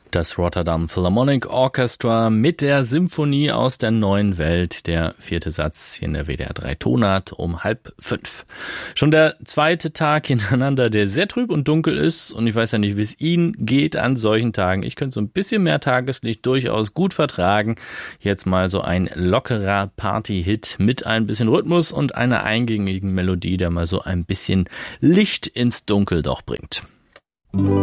Das Rotterdam Philharmonic Orchestra mit der Symphonie aus der neuen Welt. Der 4. Satz hier in der WDR 3 Tonart um 4:30. Schon der zweite Tag hintereinander, der sehr trüb und dunkel ist. Und ich weiß ja nicht, wie es Ihnen geht an solchen Tagen. Ich könnte so ein bisschen mehr Tageslicht durchaus gut vertragen. Jetzt mal so ein lockerer Party-Hit mit ein bisschen Rhythmus und einer eingängigen Melodie, der mal so ein bisschen Licht ins Dunkel doch bringt.